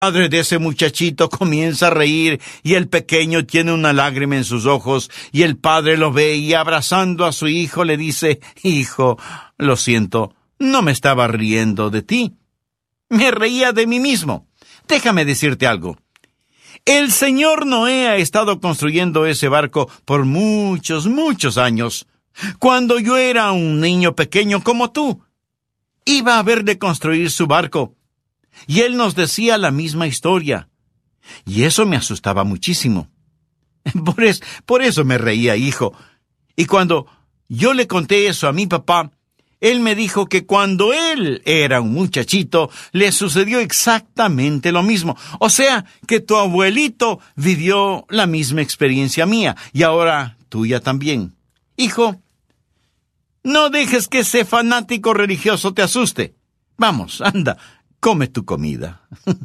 padre de ese muchachito comienza a reír y el pequeño tiene una lágrima en sus ojos y el padre lo ve y abrazando a su hijo le dice: «Hijo, lo siento, no me estaba riendo de ti. Me reía de mí mismo. Déjame decirte algo. El señor Noé ha estado construyendo ese barco por muchos, muchos años. Cuando yo era un niño pequeño como tú, iba a verle construir su barco. Y él nos decía la misma historia. Y eso me asustaba muchísimo. Por eso me reía, hijo. Y cuando yo le conté eso a mi papá, él me dijo que cuando él era un muchachito, le sucedió exactamente lo mismo. O sea, que tu abuelito vivió la misma experiencia mía, y ahora tuya también. Hijo, no dejes que ese fanático religioso te asuste. Vamos, anda, come tu comida».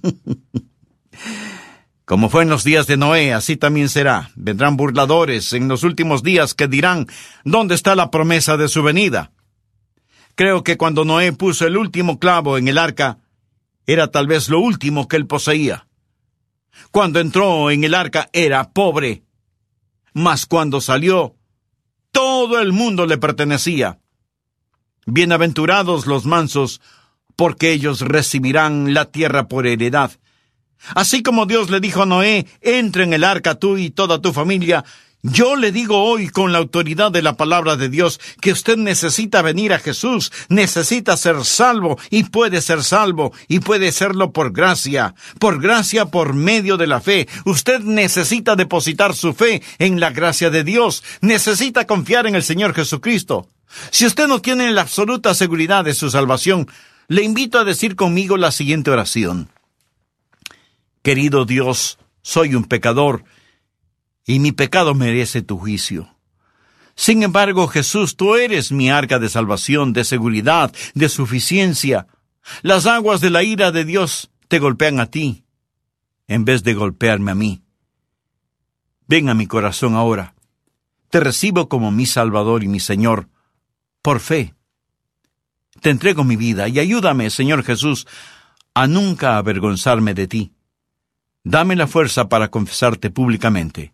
Como fue en los días de Noé, así también será. Vendrán burladores en los últimos días que dirán: ¿dónde está la promesa de su venida? Creo que cuando Noé puso el último clavo en el arca, era tal vez lo último que él poseía. Cuando entró en el arca era pobre, mas cuando salió, todo el mundo le pertenecía. Bienaventurados los mansos, porque ellos recibirán la tierra por heredad. Así como Dios le dijo a Noé: entra en el arca tú y toda tu familia, yo le digo hoy con la autoridad de la palabra de Dios que usted necesita venir a Jesús, necesita ser salvo y puede serlo por gracia por medio de la fe. Usted necesita depositar su fe en la gracia de Dios, necesita confiar en el Señor Jesucristo. Si usted no tiene la absoluta seguridad de su salvación, le invito a decir conmigo la siguiente oración: Querido Dios, soy un pecador, y mi pecado merece tu juicio. Sin embargo, Jesús, tú eres mi arca de salvación, de seguridad, de suficiencia. Las aguas de la ira de Dios te golpean a ti, en vez de golpearme a mí. Ven a mi corazón ahora. Te recibo como mi Salvador y mi Señor, por fe. Te entrego mi vida y ayúdame, Señor Jesús, a nunca avergonzarme de ti. Dame la fuerza para confesarte públicamente.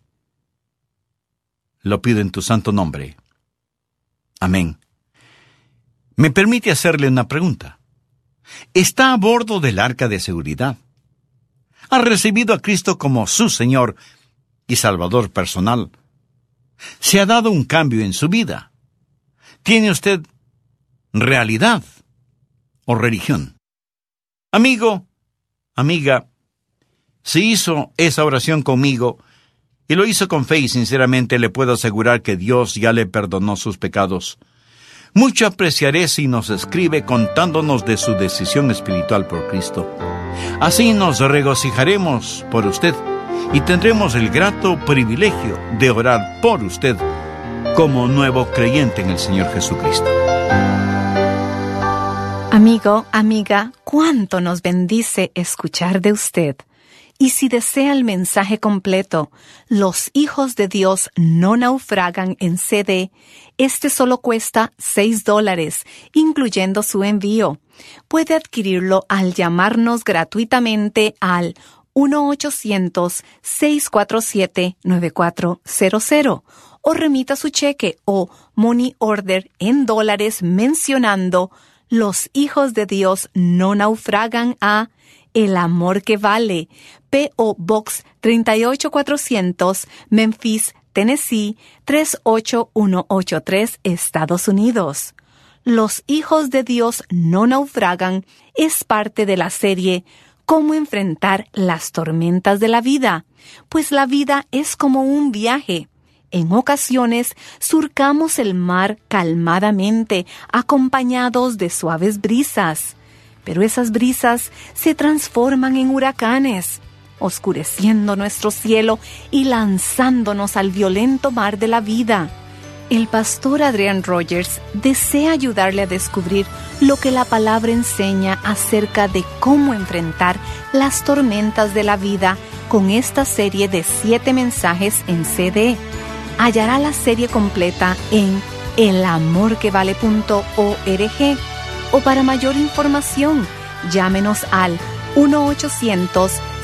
Lo pido en tu santo nombre. Amén. ¿Me permite hacerle una pregunta? ¿Está a bordo del arca de seguridad? ¿Ha recibido a Cristo como su Señor y Salvador personal? ¿Se ha dado un cambio en su vida? ¿Tiene usted realidad o religión? Amigo, amiga, si hizo esa oración conmigo y lo hizo con fe y sinceramente, le puedo asegurar que Dios ya le perdonó sus pecados. Mucho apreciaré si nos escribe contándonos de su decisión espiritual por Cristo. Así nos regocijaremos por usted y tendremos el grato privilegio de orar por usted como nuevo creyente en el Señor Jesucristo. Amigo, amiga, cuánto nos bendice escuchar de usted. Y si desea el mensaje completo, Los hijos de Dios no naufragan en CD, este solo cuesta $6, incluyendo su envío. Puede adquirirlo al llamarnos gratuitamente al 1-800-647-9400 o remita su cheque o money order en dólares mencionando Los hijos de Dios no naufragan a El Amor que Vale, P.O. Box 38400, Memphis, Tennessee 38183, Estados Unidos. Los hijos de Dios no naufragan es parte de la serie Cómo enfrentar las tormentas de la vida, pues la vida es como un viaje. En ocasiones surcamos el mar calmadamente, acompañados de suaves brisas. Pero esas brisas se transforman en huracanes, oscureciendo nuestro cielo y lanzándonos al violento mar de la vida. El pastor Adrian Rogers desea ayudarle a descubrir lo que la palabra enseña acerca de cómo enfrentar las tormentas de la vida con esta serie de 7 mensajes en CD. Hallará la serie completa en elamorquevale.org. O para mayor información, llámenos al 1-800